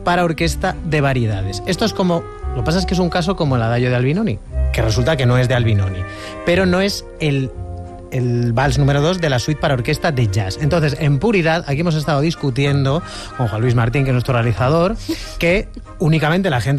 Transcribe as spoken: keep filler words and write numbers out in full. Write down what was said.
para orquesta de variedades. Esto es como, lo que pasa es que es un caso como el Adagio de Albinoni, que resulta que no es de Albinoni, pero no es el, el vals número dos de la suite para orquesta de jazz. Entonces, en puridad, aquí hemos estado discutiendo con Juan Luis Martín, que es nuestro realizador, que únicamente la gente